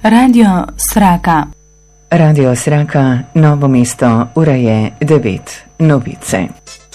Radio Sraka. Radio Sraka, Novo mesto, ura je 9, novice.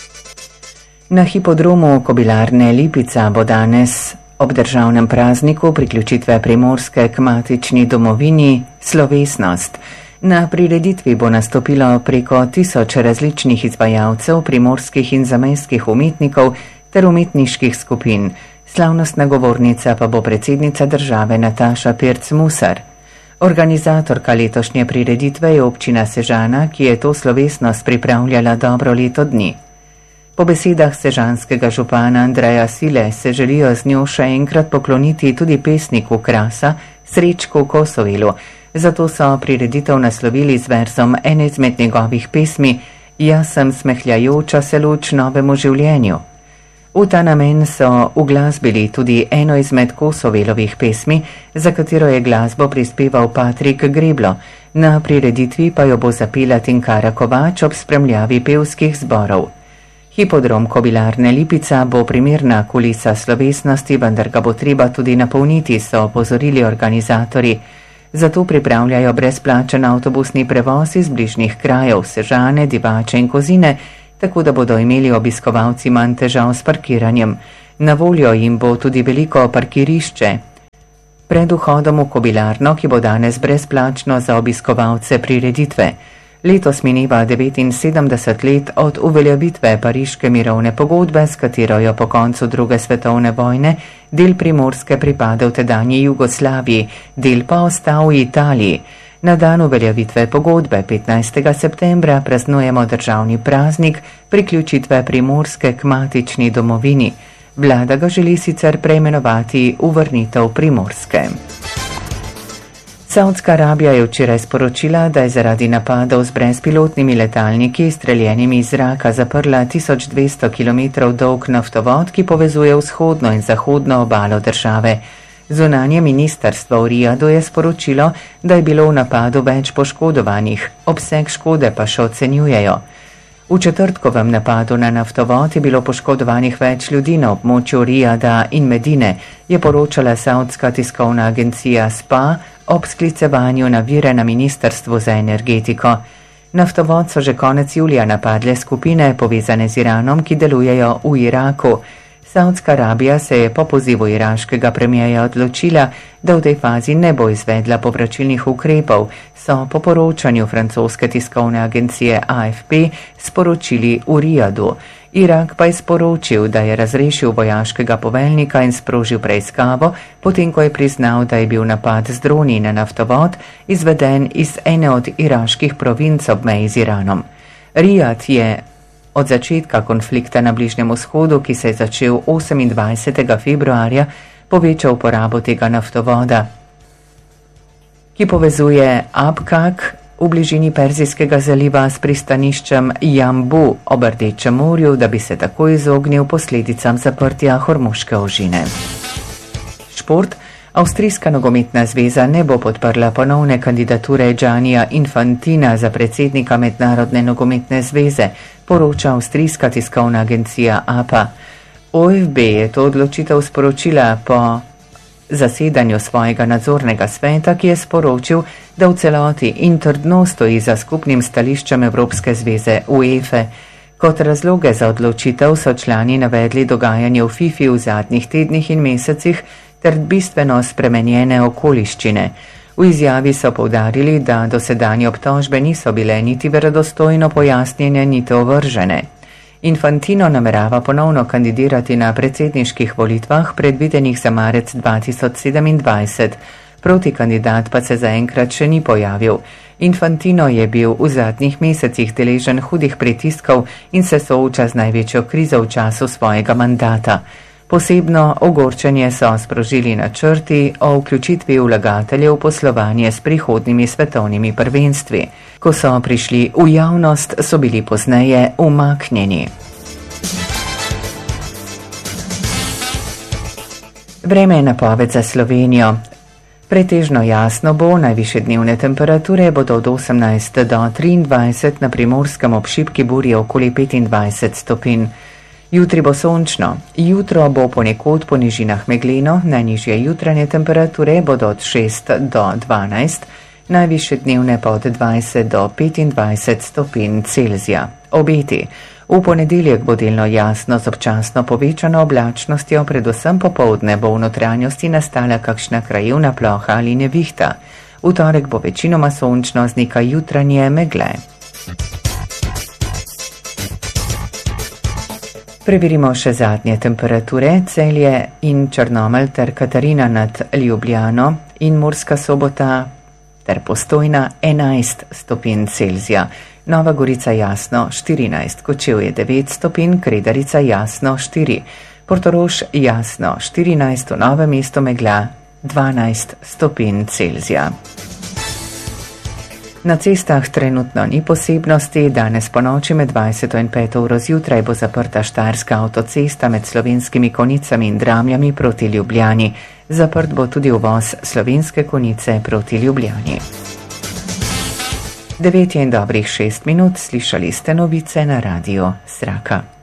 Na hipodromu Kobilarne Lipica bo danes ob državnem prazniku priključitve Primorske k matični domovini slovesnost. Na prireditvi bo nastopilo preko 1000 različnih izvajalcev, primorskih in zamejskih umetnikov ter umetniških skupin. Slavnostna govornica pa bo predsednica države Nataša Pirc-Musar. Organizatorka letošnje prireditve je občina Sežana, ki je to slovesnost pripravljala dobro leto dni. Po besedah sežanskega župana Andreja Sile se želijo z njo še enkrat pokloniti tudi pesniku Krasa Srečku Kosovilu, zato so prireditev naslovili z verzom ene izmed njegovih pesmi Jaz sem smehljajoča se luč novemu življenju. V ta namen so uglasbili tudi eno izmed Kosovilovih pesmi, za katero je glasbo prispeval Patrik Greblo, na prireditvi pa jo bo zapela Tinkara Kovač ob spremljavi pevskih zborov. Hipodrom Kobilarne Lipica bo primerna kulisa slovesnosti, vendar ga bo treba tudi napolniti, so opozorili organizatorji. Zato pripravljajo brezplačen avtobusni prevoz iz bližnjih krajev Sežane, Divače in Kozine, tako da bodo imeli obiskovalci manj težav s parkiranjem. Na voljo jim bo tudi veliko parkirišče pred vhodom v Kobilarno, ki bo danes brezplačno za obiskovalce prireditve. Letos mineva 79 let od uveljavitve Pariške mirovne pogodbe, s katero jo po koncu druge svetovne vojne del Primorske pripada v tedanji Jugoslaviji, del pa ostal v Italiji. Na dan uveljavitve pogodbe 15. septembra praznujemo državni praznik priključitve Primorske k matični domovini. Vlada ga želi sicer preimenovati v vrnitev Primorske. Saudska Arabija je včeraj sporočila, da je zaradi napadov z brezpilotnimi letalniki streljenimi iz zraka zaprla 1200 km dolg naftovod, ki povezuje vzhodno in zahodno obalo države. Zunanje ministrstvo v Rijadu je sporočilo, da je bilo v napadu več poškodovanih, obseg škode pa še ocenjujejo. V četrtkovem napadu na naftovod je bilo poškodovanih več ljudi na območju Rijada in Medine, je poročala saudska tiskovna agencija SPA ob sklicevanju na vire na ministrstvu za energetiko. Naftovod so že konec julija napadle skupine povezane z Iranom, ki delujejo v Iraku. Saudska Arabija se je po pozivu iraškega premijeja odločila, da v tej fazi ne bo izvedla povračilnih ukrepov, so po poročanju francoske tiskovne agencije AFP sporočili v Rijadu. Irak pa je sporočil, da je razrešil vojaškega poveljnika in sprožil preiskavo, potem ko je priznal, da je bil napad z droni na naftovod izveden iz ene od iraških provinc ob meji z Iranom. Rijad je od začetka konflikta na Bližnjem vzhodu, ki se je začel 28. februarja, povečal uporabo tega naftovoda, ki povezuje Abkak v bližini Perzijskega zaliva s pristaniščem Jambu ob Rdečem morju, da bi se tako izognil posledicam zaprtja Hormuške ožine. Šport. Avstrijska nogometna zveza ne bo podprla ponovne kandidature Giannija Infantina za predsednika Mednarodne nogometne zveze, poroča avstrijska tiskovna agencija APA. OFB je to odločitev sporočila po zasedanju svojega nadzornega sveta, ki je sporočil, da v celoti in trdno stoji za skupnim stališčem Evropske zveze UEFA. Kot razloge za odločitev so člani navedli dogajanje v FIFA v zadnjih tednih in mesecih ter bistveno spremenjene okoliščine. V izjavi so poudarili, da dosedanje obtožbe niso bile niti verodostojno pojasnjene, niti ovržene. Infantino namerava ponovno kandidirati na predsedniških volitvah, predvidenih za marec 2027. Protikandidat pa se zaenkrat še ni pojavil. Infantino je bil v zadnjih mesecih deležen hudih pritiskov in se sooča z največjo krizo v času svojega mandata. Posebno ogorčenje so sprožili načrti o vključitvi vlagateljev v poslovanje s prihodnjimi svetovnimi prvenstvi. Ko so prišli v javnost, so bili pozneje umaknjeni. Vreme je napoved za Slovenijo. Pretežno jasno bo, najvišje dnevne temperature bodo od 18 do 23, na Primorskem ob šibki burji okoli 25 stopinj. Jutri bo sončno, jutro bo ponekod po nižinah megleno, najnižje jutranje temperature bodo od 6 do 12, najvišje dnevne pa od 20 do 25 stopinj Celzija. Obeti. V ponedeljek bo delno jasno z občasno povečano oblačnostjo, predvsem popoldne bo v notranjosti nastala kakšna krajevna ploha ali nevihta. V torek bo večinoma sončno z nekaj jutranje megle. Preverimo še zadnje temperature. Celje in Črnomelj ter Katarina nad Ljubljano in Murska Sobota ter Postojna 11 stopinj Celzija. Nova Gorica jasno 14, Kočevje 9 stopinj, Kredarica jasno 4, Portorož jasno 14, v Novem mestu megla 12 stopinj Celzija. Na cestah trenutno ni posebnosti, danes po noči med 20 in 5 uro zjutraj bo zaprta Štajerska avtocesta med Slovenskimi Konjicami in Dramljami proti Ljubljani. Zaprt bo tudi uvoz Slovenske Konjice proti Ljubljani. 9 je in dobrih 6 minut, slišali ste novice na radiu Sraka.